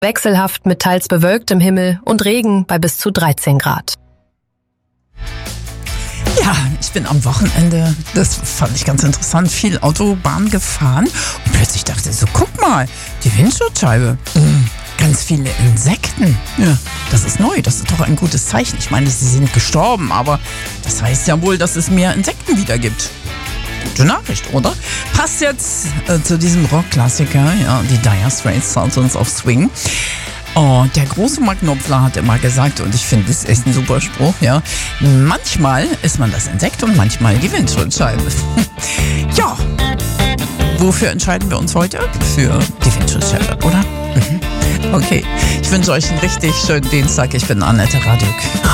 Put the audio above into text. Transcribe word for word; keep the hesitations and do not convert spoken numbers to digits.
Wechselhaft mit teils bewölktem Himmel und Regen bei bis zu dreizehn Grad. Ja, ich bin am Wochenende, das fand ich ganz interessant, viel Autobahn gefahren und plötzlich dachte ich so, guck mal, die Windschutzscheibe, mh, ganz viele Insekten. Ja, das ist neu, das ist doch ein gutes Zeichen. Ich meine, sie sind gestorben, aber das heißt ja wohl, dass es mehr Insekten wieder gibt. Gute Nachricht, oder? Passt jetzt äh, zu diesem Rockklassiker, ja, die Dire Straits, Sultans of Swing. Oh, der große Mark Knopfler hat immer gesagt, und ich finde, das ist echt ein super Spruch, ja. Manchmal ist man das Insekt und manchmal die Windschutzscheibe. Ja, wofür entscheiden wir uns heute? Für die Windschutzscheibe, oder? Mhm. Okay, ich wünsche euch einen richtig schönen Dienstag. Ich bin Annette Radück.